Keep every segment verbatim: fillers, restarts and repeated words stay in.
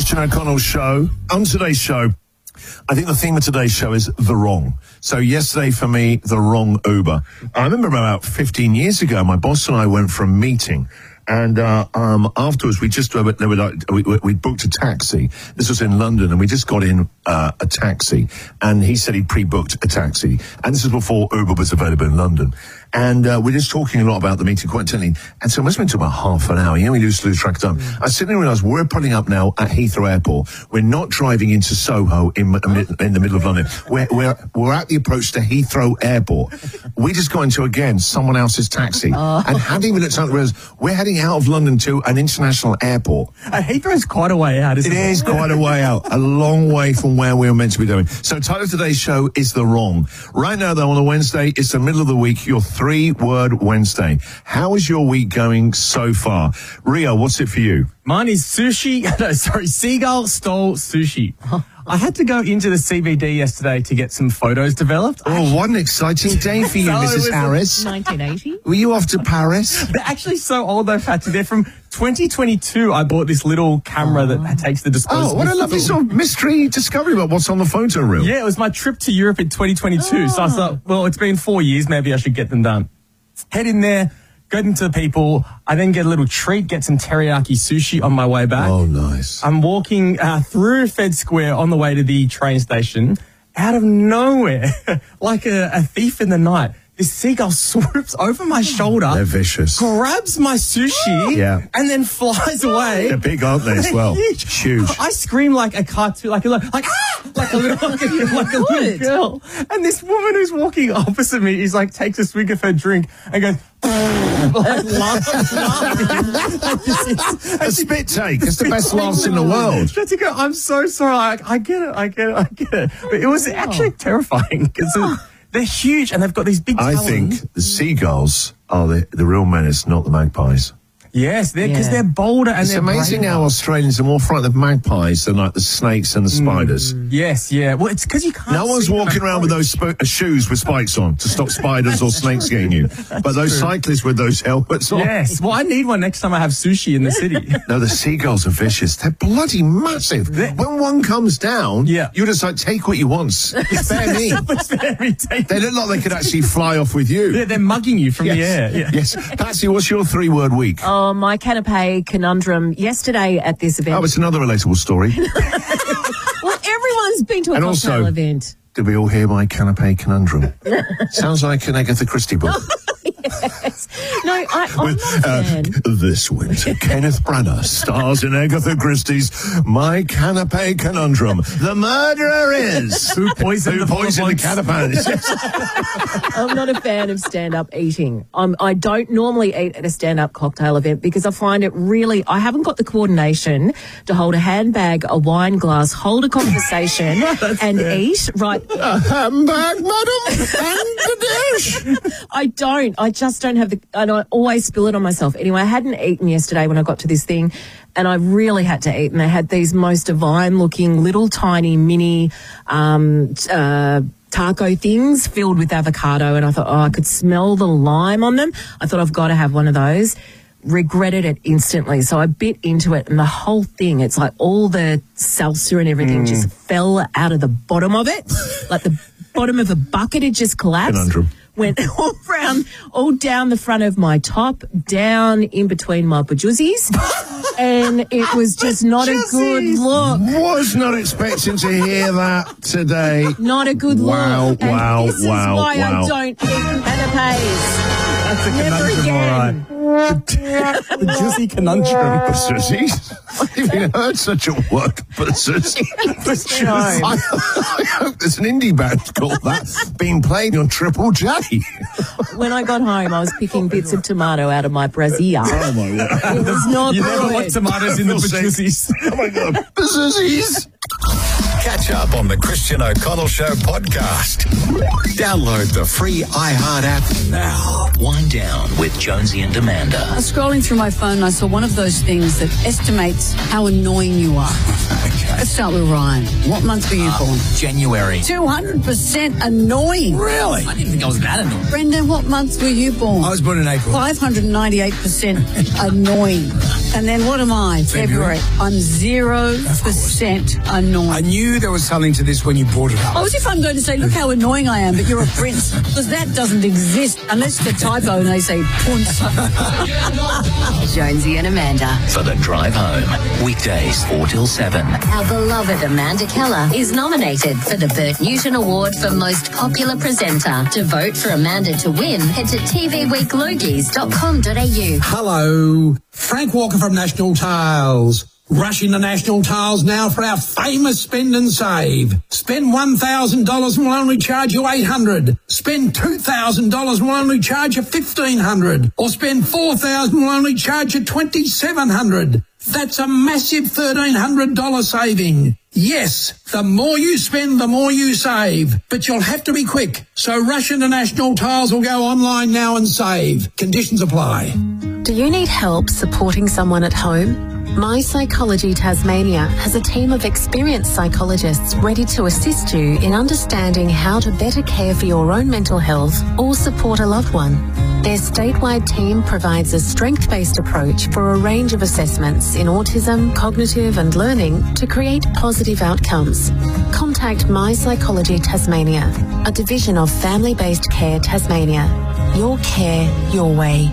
Christian O'Connell Show. On today's show, I think the theme of today's show is the wrong. So yesterday for me, the wrong Uber. I remember about fifteen years ago, my boss and I went for a meeting. And uh, um, afterwards, we just they were like, we, we booked a taxi. This was in London, and we just got in uh, a taxi. And he said he'd pre-booked a taxi. And this is before Uber was available in London. And uh, we're just talking a lot about the meeting, quite intently. And so it must have been to about half an hour. You know, we used to lose track of time. Mm. I suddenly realised we're putting up now at Heathrow Airport. We're not driving into Soho in, in the middle of London. We're, we're, we're at the approach to Heathrow Airport. We just got into, again, someone else's taxi. Oh. And hadn't even looked at it, we're heading out of London to an international airport. Uh, Heathrow's quite a way out, isn't it? It is quite a way out. A long way from where we were meant to be doing. So title of today's show is The Wrong. Right now, though, on a Wednesday, it's the middle of the week, your three-word Wednesday. How is your week going so far? Rio, what's it for you? Mine is sushi. No, sorry, seagull stole sushi. I had to go into the C B D yesterday to get some photos developed. Oh, what an exciting day for you, So Missus it was Harris. nineteen eighty Were you off to Paris? They're actually so old, though, Fatty. They're from twenty twenty-two. I bought this little camera oh. that takes the disposable. Oh, what a lovely sort of mystery discovery about what's on the photo reel. Yeah, it was my trip to Europe in twenty twenty-two. Oh. So I thought, well, it's been four years. Maybe I should get them done. Head in there, go into the people. I then get a little treat, get some teriyaki sushi on my way back. Oh, nice. I'm walking uh, through Fed Square on the way to the train station. Out of nowhere, like a, a thief in the night, this seagull swoops over my shoulder. They're vicious. Grabs my sushi. Yeah. And then flies away. They're big, aren't they, as well? Huge. Huge. I scream like a cartoon, like a, like, ah! Like a little, like a, like a little girl. And this woman who's walking opposite me is like, takes a swig of her drink and goes, like, laughs, laughing. A spit take. It's the best laughs in the world. Jessica, I'm so sorry. I, I get it. I get it. I get it. But it was actually terrifying because they're huge and they've got these big I talons. think the seagulls are the, the real menace, not the magpies. Yes, because they're, Yeah. they're bolder and It's they're amazing braver. how Australians are more frightened of magpies than like the snakes and the spiders. Mm, yes, yeah. Well, it's because you can't. No one's see them walking at around with all. those sp- uh, shoes with spikes on to stop spiders or snakes getting you. But those true. cyclists with those helmets on. Yes. Well, I need one next time I have sushi in the city. No, the seagulls are vicious. They're bloody massive. They- When one comes down, Yeah. you just like take what you want. Spare me. It's very tasty. They look like they could actually fly off with you. They're, they're mugging you from the air. Yeah. Yes. Patsy, what's your three-word week? Oh, my canapé conundrum yesterday at this event. Oh, it's another relatable story. Well, everyone's been to a And cocktail also- event. Did we all hear my canapé conundrum? Sounds like an Agatha Christie book. Yes. No, I, I'm With, not a uh, fan. this winter, Kenneth Branagh stars in Agatha Christie's My Canapé Conundrum. The murderer is... Who poisoned Who the poisoned the Bonbons? canapé? I'm not a fan of stand-up eating. I'm, I don't normally eat at a stand-up cocktail event because I find it really, I haven't got the coordination to hold a handbag, a wine glass, hold a conversation and fair. eat. Right. A handbag, madam, and the dish. I don't. I just don't have the, and I always spill it on myself. Anyway, I hadn't eaten yesterday when I got to this thing and I really had to eat, and they had these most divine looking little tiny mini, um, uh, taco things filled with avocado, and I thought, oh, I could smell the lime on them. I thought, I've got to have one of those. Regretted it instantly. So I bit into it and the whole thing, it's like all the salsa and everything Mm. just fell out of the bottom of it. Like the bottom of a bucket, it just collapsed. Conundrum. Went all round, all down the front of my top, down in between my bajuzzies. And it was just not a good look. Was not expecting to hear that today. Not a good Wow, look. And wow, this wow, is why wow. I don't eat canapes. That's a Never conundrum, again. all right. The juicy conundrum. Bazoozies? I've even heard such a word, bazoozies. I, I hope there's an indie band called that being played on Triple J. When I got home, I was picking bits of tomato out of my brassiere. Oh my word. It was not You good. never want tomatoes in the bajuzzies. Oh my god. Bazoozies. Catch up on the Christian O'Connell Show podcast. Download the free iHeart app now. Wind Down with Jonesy and Amanda. I was scrolling through my phone and I saw one of those things that estimates how annoying you are. Let's start with Ryan. What month were you born? January. two hundred percent annoying. Really? I didn't think I was that annoying. Brendan, what month were you born? I was born in April. five hundred ninety-eight percent annoying. And then what am I? February. February. I'm zero percent annoying. I knew there was something to this when you brought it up. Oh, as if I'm going to say, look how annoying I am, but you're a prince. Because that doesn't exist unless it's a typo and they say punce. Jonesy and Amanda. For the drive home, weekdays four till seven. Our beloved Amanda Keller is nominated for the Bert Newton Award for Most Popular Presenter. To vote for Amanda to win, head to t v week logies dot com dot a u. Hello, Frank Walker from National Tiles. Rush into National Tiles now for our famous spend and save. Spend one thousand dollars and we'll only charge you eight hundred dollars. Spend two thousand dollars and we'll only charge you fifteen hundred dollars. Or spend four thousand dollars and we'll only charge you twenty-seven hundred dollars. That's a massive thirteen hundred dollars saving. Yes, the more you spend, the more you save. But you'll have to be quick. So rush into National Tiles or go online now and save. Conditions apply. Do you need help supporting someone at home? My Psychology Tasmania has a team of experienced psychologists ready to assist you in understanding how to better care for your own mental health or support a loved one. Their statewide team provides a strength-based approach for a range of assessments in autism, cognitive and learning to create positive outcomes. Contact My Psychology Tasmania, a division of Family-Based Care Tasmania. Your care, your way.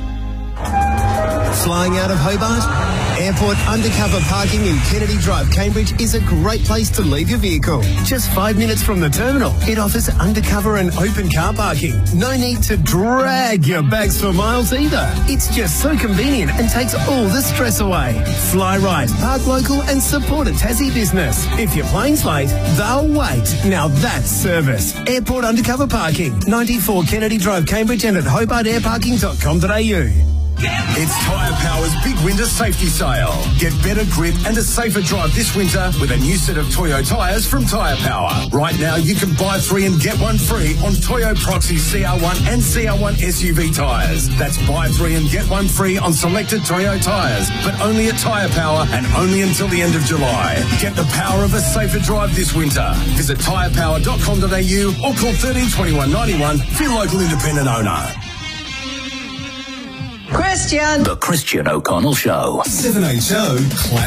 Flying out of Hobart? Airport undercover parking in Kennedy Drive, Cambridge is a great place to leave your vehicle. Just five minutes from the terminal, it offers undercover and open car parking. No need to drag your bags for miles either. It's just so convenient and takes all the stress away. Fly right, park local and support a Tassie business. If your plane's late, they'll wait. Now that's service. Airport undercover parking, ninety-four Kennedy Drive, Cambridge and at hobart air parking dot com dot a u. It's Tyre Power's big winter safety sale. Get better grip and a safer drive this winter with a new set of Toyo tyres from Tyre Power. Right now, you can buy three and get one free on Toyo Proxy C R one and C R one S U V tyres. That's buy three and get one free on selected Toyo tyres, but only at Tyre Power and only until the end of July. Get the power of a safer drive this winter. Visit tyre power dot com dot a u or call thirteen twenty-one ninety-one for your local independent owner. Christian. The Christian O'Connell Show. seven eight zero